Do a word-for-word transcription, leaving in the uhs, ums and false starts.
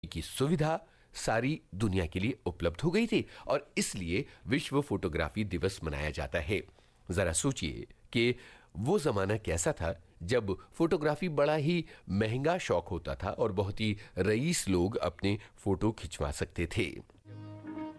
की सुविधा सारी दुनिया के लिए उपलब्ध हो गई थी और इसलिए विश्व फोटोग्राफी दिवस मनाया जाता है। जरा सोचिए कि वो जमाना कैसा था जब फोटोग्राफी बड़ा ही महंगा शौक होता था और बहुत ही रईस लोग अपने फोटो खिंचवा सकते थे।